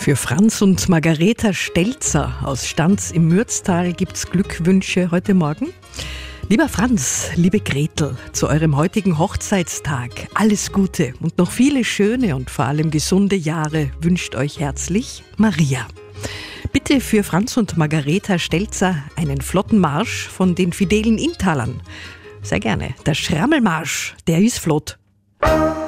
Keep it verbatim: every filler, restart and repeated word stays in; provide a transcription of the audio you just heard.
Für Franz und Margareta Stelzer aus Stanz im Mürztal gibt's Glückwünsche heute Morgen. Lieber Franz, liebe Gretel, zu eurem heutigen Hochzeitstag alles Gute und noch viele schöne und vor allem gesunde Jahre wünscht euch herzlich Maria. Bitte für Franz und Margareta Stelzer einen flotten Marsch von den fidelen Inntalern. Sehr gerne. Der Schrammelmarsch, der ist flott.